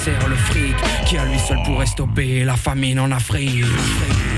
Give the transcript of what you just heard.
sert le fric qui à lui seul pourrait stopper la famine en Afrique.